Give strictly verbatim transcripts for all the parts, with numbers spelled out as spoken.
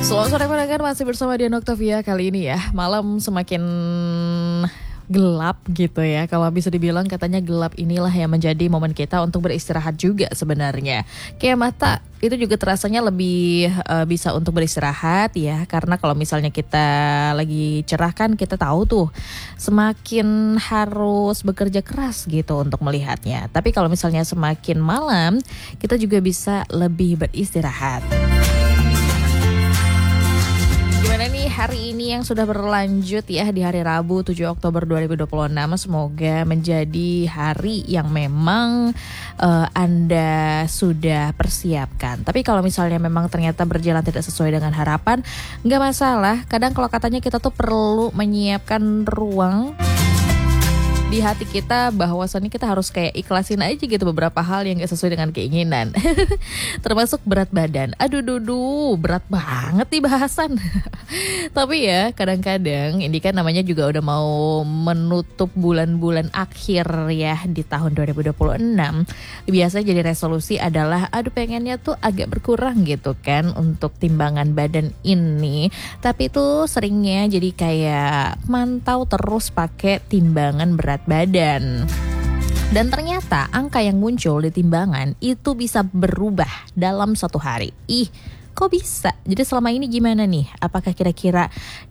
Selamat sore pendengar, masih bersama Dian Octavia kali ini ya. Malam semakin gelap gitu ya. Kalau bisa dibilang katanya gelap inilah yang menjadi momen kita untuk beristirahat juga sebenarnya. Kayak mata itu juga terasanya lebih uh, bisa untuk beristirahat ya. Karena kalau misalnya kita lagi cerah kan kita tahu tuh semakin harus bekerja keras gitu untuk melihatnya. Tapi kalau misalnya semakin malam kita juga bisa lebih beristirahat. Gimana nih hari ini yang sudah berlanjut ya di hari Rabu tujuh Oktober dua ribu dua puluh enam. Semoga menjadi hari yang memang uh, Anda sudah persiapkan. Tapi kalau misalnya memang ternyata berjalan tidak sesuai dengan harapan, nggak masalah. Kadang kalau katanya kita tuh perlu menyiapkan ruang di hati kita bahwasannya kita harus kayak ikhlasin aja gitu beberapa hal yang gak sesuai dengan keinginan. Termasuk berat badan. Aduh dudu, berat banget nih bahasan. Tapi ya kadang-kadang ini kan namanya juga udah mau menutup bulan-bulan akhir ya di tahun dua ribu dua puluh enam. Biasanya jadi resolusi adalah aduh pengennya tuh agak berkurang gitu kan untuk timbangan badan ini. Tapi tuh seringnya jadi kayak mantau terus pakai timbangan berat badan. Dan ternyata angka yang muncul di timbangan itu bisa berubah dalam satu hari. Ih, kok bisa? Jadi selama ini gimana nih? Apakah kira-kira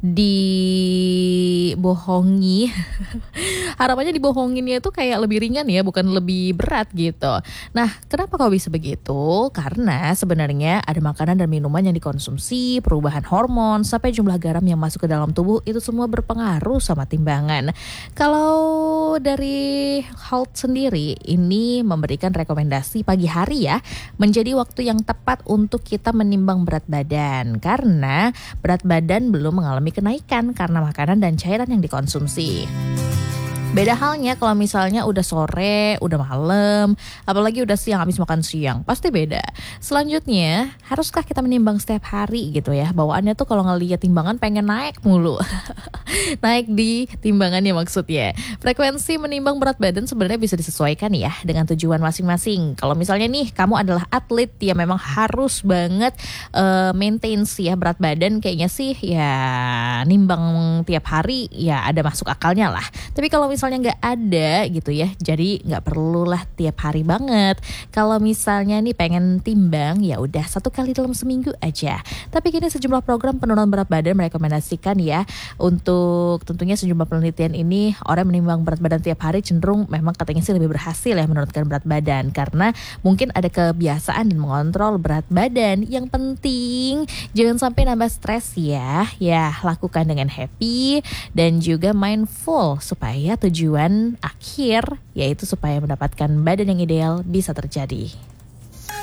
dibohongi? Harapannya dibohonginnya itu kayak lebih ringan ya, bukan lebih berat gitu. Nah, kenapa kok bisa begitu? Karena sebenarnya ada makanan dan minuman yang dikonsumsi, perubahan hormon, sampai jumlah garam yang masuk ke dalam tubuh itu semua berpengaruh sama timbangan. Kalau dari Health sendiri, ini memberikan rekomendasi pagi hari ya, menjadi waktu yang tepat untuk kita menimbang berat badan karena berat badan belum mengalami kenaikan karena makanan dan cairan yang dikonsumsi. Beda halnya kalau misalnya udah sore, udah malam, apalagi udah siang habis makan siang, pasti beda. Selanjutnya, haruskah kita menimbang setiap hari gitu ya? Bawaannya tuh kalau ngeliat timbangan pengen naik mulu. Naik di timbangannya maksudnya. Frekuensi menimbang berat badan sebenarnya bisa disesuaikan ya dengan tujuan masing-masing. Kalau misalnya nih kamu adalah atlet yang memang harus banget uh, maintain sih ya berat badan, kayaknya sih ya nimbang tiap hari ya ada masuk akalnya lah. Tapi kalau misalnya misalnya nggak ada gitu ya, jadi nggak perlulah tiap hari banget. Kalau misalnya nih pengen timbang, ya udah satu kali dalam seminggu aja. Tapi kini sejumlah program penurunan berat badan merekomendasikan ya untuk tentunya sejumlah penelitian ini orang menimbang berat badan tiap hari cenderung memang katanya sih lebih berhasil ya menurunkan berat badan karena mungkin ada kebiasaan dan mengontrol berat badan. Yang penting jangan sampai nambah stres ya. Ya lakukan dengan happy dan juga mindful supaya tujuan akhir yaitu supaya mendapatkan badan yang ideal bisa terjadi.